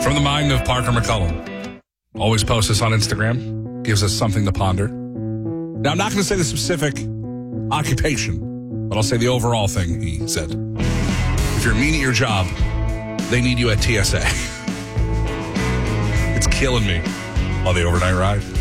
From the mind of Parker McCullum. Always posts this on Instagram. Gives us something to ponder. Now, I'm not going to say the specific occupation, but I'll say the overall thing he said. If you're mean at your job, they need you at TSA. It's killing me on the overnight ride.